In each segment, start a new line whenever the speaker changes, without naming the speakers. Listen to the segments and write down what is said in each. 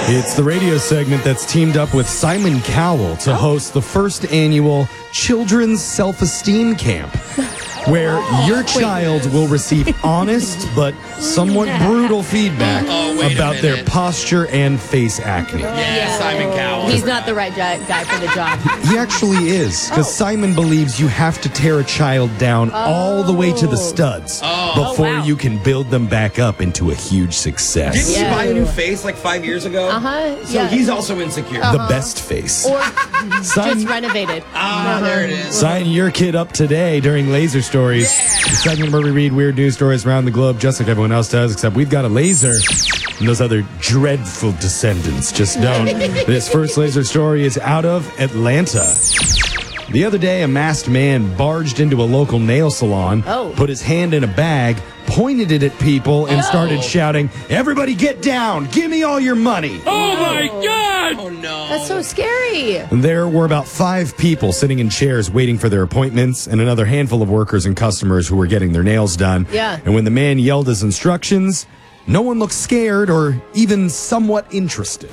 It's the radio segment that's teamed up with Simon Cowell to host the first annual Children's Self-Esteem Camp, where your child will receive honest but somewhat brutal feedback about their posture and face acne.
Yeah, Simon Cowell.
He's not the right guy for the job.
He actually is, because Simon believes you have to tear a child down all the way to the studs before you can build them back up into a huge success.
Didn't you buy a new face like 5 years ago? So he's also insecure.
The best face.
Or
Sign,
just renovated.
There it is.
sign your kid up today during Laser Stories. The segment where we read weird news stories around the globe just like everyone else does, except we've got a laser. And those other dreadful descendants just don't. This first laser story is out of Atlanta. The other day, a masked man barged into a local nail salon, put his hand in a bag, pointed it at people, and started shouting, "Everybody get down! Give me all your money!"
Oh my God!
Oh, no.
That's so scary.
There were about 5 people sitting in chairs waiting for their appointments, and another handful of workers and customers who were getting their nails done.
Yeah.
And when the man yelled his instructions, no one looked scared or even somewhat interested.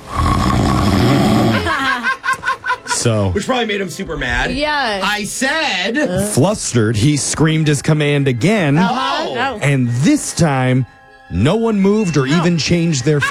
So,
Which probably made him super mad.
Yeah.
I said...
flustered, he screamed his command again,
Oh.
and this time, no one moved or even changed their